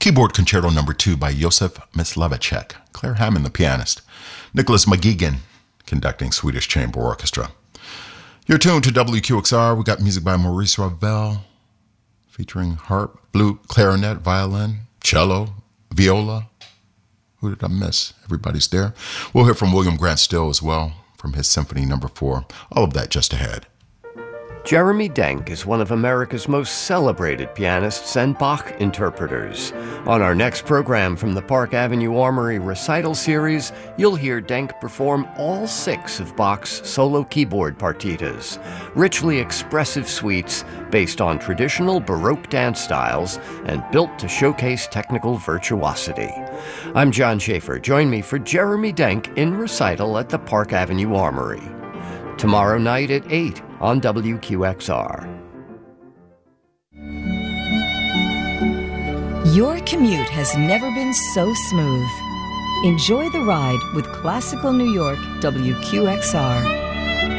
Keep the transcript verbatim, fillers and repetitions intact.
Keyboard Concerto Number two by Josef Myslivacek, Claire Hammond, the pianist, Nicholas McGuigan, conducting Swedish Chamber Orchestra. You're tuned to W Q X R. We got music by Maurice Ravel, featuring harp, flute, clarinet, violin, cello, viola. Who did I miss? Everybody's there. We'll hear from William Grant Still as well, from his Symphony Number four. All of that just ahead. Jeremy Denk is one of America's most celebrated pianists and Bach interpreters. On our next program from the Park Avenue Armory Recital Series, you'll hear Denk perform all six of Bach's solo keyboard partitas, richly expressive suites based on traditional Baroque dance styles and built to showcase technical virtuosity. I'm John Schaefer. Join me for Jeremy Denk in recital at the Park Avenue Armory. Tomorrow night at eight on W Q X R. Your commute has never been so smooth. Enjoy the ride with Classical New York W Q X R.